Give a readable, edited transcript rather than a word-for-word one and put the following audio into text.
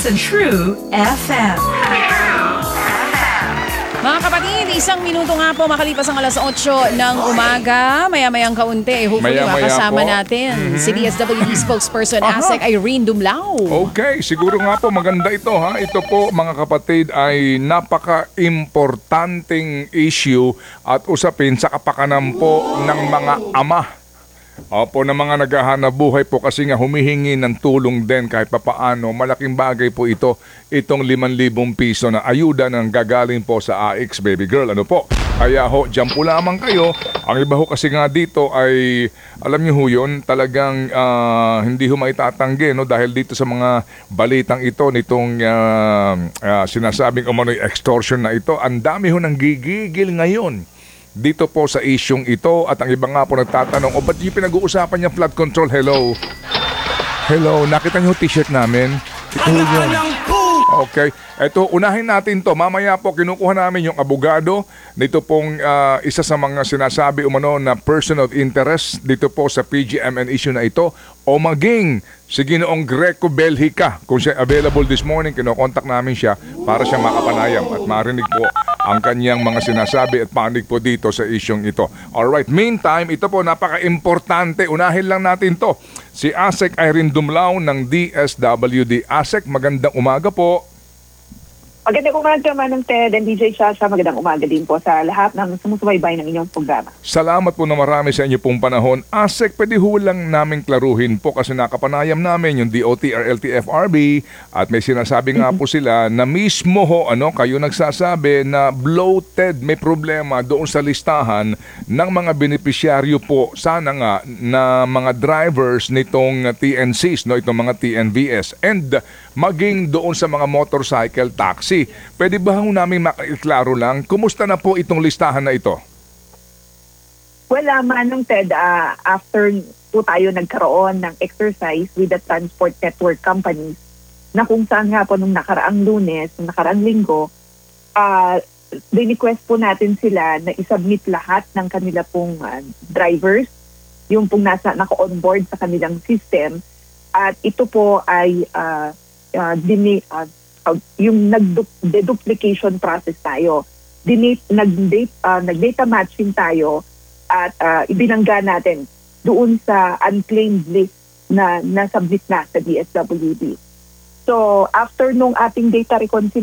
sa True FM. Mga kapatid, 1 minuto nga po makalipas ang alas 8 ng umaga. Maya-mayang kaunti. Hopefully makasama natin si DSWD spokesperson ASEC Irene Dumlao. Okay, siguro nga po maganda ito ha. Ito po mga kapatid ay napaka-importanting issue at usapin sa kapakanan po ng mga ama. Opo, ng mga naghahanap buhay po kasi nga humihingi ng tulong din kahit papaano. Malaking bagay po ito, itong 5,000 piso na ayuda ng gagaling po sa AX Baby Girl. Ano po? Kaya ho, dyan po lamang kayo. Ang iba ho kasi nga dito ay, alam niyo ho yun, talagang hindi ho maitatanggi, no? Dahil dito sa mga balitang ito, nitong sinasabing umano'y extortion na ito, ang dami ho nang gigigil ngayon dito po sa isyong ito. At ang iba nga po nagtatanong, ba't yung pinag-uusapan niya flood control? Hello? Hello, nakita niyo t-shirt namin? Ito yun. Okay. Ito, unahin natin to. Mamaya po kinukuha namin yung abogado. Dito pong isa sa mga sinasabi umano na person of interest dito po sa PGMN issue na ito. O maging si Ginoong Greco Belhica. Kung siya available this morning, kinokontak namin siya para siya makapanayam at marinig po ang kanyang mga sinasabi at panig po dito sa isyong ito. Alright, meantime, ito po napaka-importante. Unahin lang natin to. Si ASEC Irene Dumlao ng DSWD. ASEC, magandang umaga po. Magandang umaga, Manong Ted and DJ Shasha. Magandang umaga din po sa lahat ng sumusubaybay ng inyong programa. Salamat po na marami sa inyo pong panahon. ASEC, pwede ho lang namin klaruhin po kasi nakapanayam namin yung DOTR LTFRB at may sinasabi nga po sila na mismo ho, kayo nagsasabi na bloated, may problema doon sa listahan ng mga benepisyaryo po, sana nga, na mga drivers nitong TNCs, itong mga TNVS, and maging doon sa mga motorcycle taxi. Pwede ba ho namin maiklaro lang, kumusta na po itong listahan na ito? Well, Manong Ted, after po tayo nagkaroon ng exercise with the transport network companies, na kung saan nga po nung nakaraang Lunes, nung nakaraang Linggo, request po natin sila na isubmit lahat ng kanila pong drivers, yung pong naka-onboard sa kanilang system. At ito po ay yung nag-deduplication process tayo. Nag-data matching tayo at ibinangga natin doon sa unclaimed list na nasubmit na sa DSWD. So, after nung ating data reconciliation,